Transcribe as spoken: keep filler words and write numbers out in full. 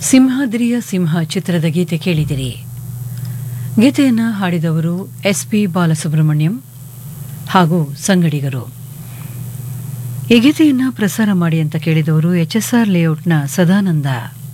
ಸಿಂಹಾದ್ರಿಯ ಸಿಂಹ ಚಿತ್ರದ ಗೀತೆ ಕೇಳಿದಿರಿ. ಗೀತೆಯನ್ನು ಹಾಡಿದವರು ಎಸ್ ಪಿ ಬಾಲಸುಬ್ರಹ್ಮಣ್ಯಂ ಹಾಗೂ ಸಂಗಡಿಗರು. ಈ ಗೀತೆಯನ್ನು ಪ್ರಸಾರ ಮಾಡಿ ಅಂತ ಕೇಳಿದವರು ಎಚ್ ಎಸ್ ಆರ್ ಲೇಔಟ್ನ ಸದಾನಂದ.